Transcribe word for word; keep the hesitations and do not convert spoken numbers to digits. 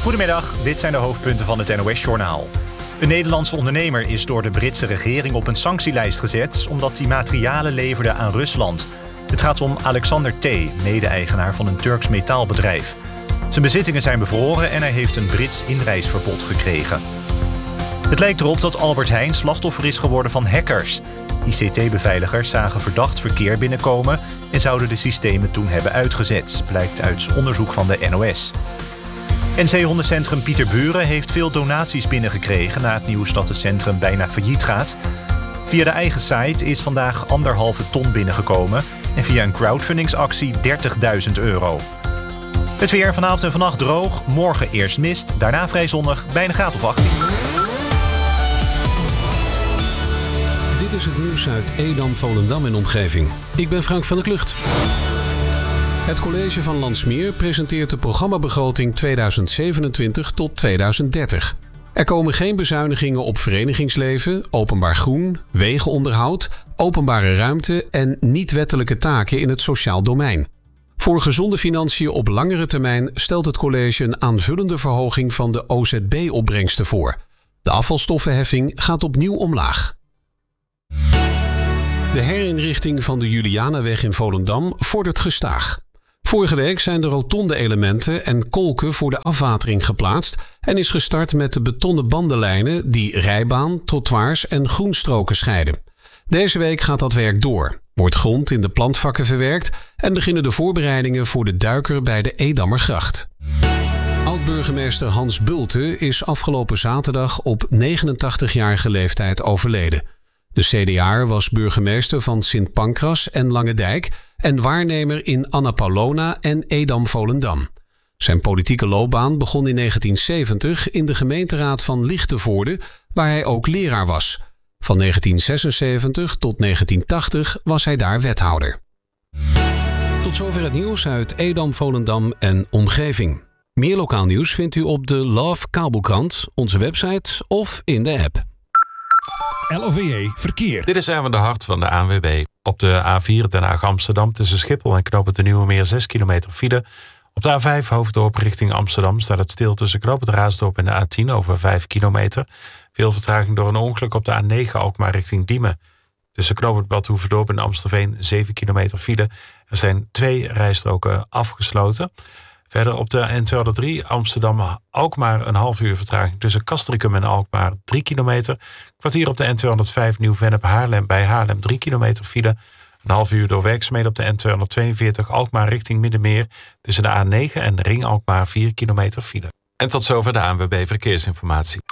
Goedemiddag, dit zijn de hoofdpunten van het N O S-journaal. Een Nederlandse ondernemer is door de Britse regering op een sanctielijst gezet omdat hij materialen leverde aan Rusland. Het gaat om Alexander T., mede-eigenaar van een Turks metaalbedrijf. Zijn bezittingen zijn bevroren en hij heeft een Brits inreisverbod gekregen. Het lijkt erop dat Albert Heijn slachtoffer is geworden van hackers. I C T-beveiligers zagen verdacht verkeer binnenkomen en zouden de systemen toen hebben uitgezet, blijkt uit onderzoek van de N O S. N C-hondencentrum Pieterburen heeft veel donaties binnengekregen na het nieuws dat het centrum bijna failliet gaat. Via de eigen site is vandaag anderhalve ton binnengekomen en via een crowdfundingsactie dertigduizend euro. Het weer vanavond en vannacht droog, morgen eerst mist, daarna vrij zonnig, bij een graad of achttien. Dit is het nieuws uit Edam, Volendam en omgeving. Ik ben Frank van der Klucht. Het college van Landsmeer presenteert de programmabegroting tweeduizend zevenentwintig tot tweeduizend dertig. Er komen geen bezuinigingen op verenigingsleven, openbaar groen, wegenonderhoud, openbare ruimte en niet-wettelijke taken in het sociaal domein. Voor gezonde financiën op langere termijn stelt het college een aanvullende verhoging van de O Z B-opbrengsten voor. De afvalstoffenheffing gaat opnieuw omlaag. De herinrichting van de Julianaweg in Volendam vordert gestaag. Vorige week zijn de rotonde elementen en kolken voor de afwatering geplaatst en is gestart met de betonnen bandenlijnen die rijbaan, trottoirs en groenstroken scheiden. Deze week gaat dat werk door, wordt grond in de plantvakken verwerkt en beginnen de voorbereidingen voor de duiker bij de Edammergracht. Oud-burgemeester Hans Bulte is afgelopen zaterdag op negenentachtigjarige leeftijd overleden. De C D A'er was burgemeester van Sint Pancras en Langendijk en waarnemer in Anna Paulowna en Edam-Volendam. Zijn politieke loopbaan begon in negentien zeventig in de gemeenteraad van Lichtenvoorde, waar hij ook leraar was. Van negentien zesenzeventig tot negentien tachtig was hij daar wethouder. Tot zover het nieuws uit Edam, Volendam en omgeving. Meer lokaal nieuws vindt u op de Love Kabelkrant, onze website of in de app. L O V E Verkeer. Dit is Erwin de Hart van de A N W B. Op de A vier Den Haag-Amsterdam tussen Schiphol en Knoop het de Nieuwe Meer zes kilometer file. Op de A vijf Hoofddorp richting Amsterdam staat het stil tussen Knoop het Raasdorp en de A tien over vijf kilometer. Veel vertraging door een ongeluk op de A negen Alkmaar richting Diemen. Tussen Knoop het Bad Hoeverdorp en Amstelveen zeven kilometer file. Er zijn twee rijstroken afgesloten. Verder op de N tweehonderddrie Amsterdam-Alkmaar een half uur vertraging tussen Castricum en Alkmaar drie kilometer. Kwartier op de N tweehonderdvijf Nieuw-Vennep-Haarlem bij Haarlem drie kilometer file. Een half uur door werkzaamheden op de N tweehonderdtweeënveertig Alkmaar richting Middenmeer. Tussen de A negen en Ring Alkmaar vier kilometer file. En tot zover de A N W B Verkeersinformatie.